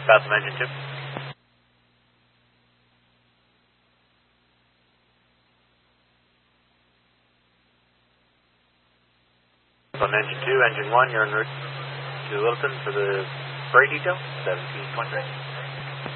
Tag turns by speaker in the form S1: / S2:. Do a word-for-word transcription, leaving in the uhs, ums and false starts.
S1: Falcon engine two. On engine two, engine one, you're en route to Littleton for the freight detail, seventeen twenty.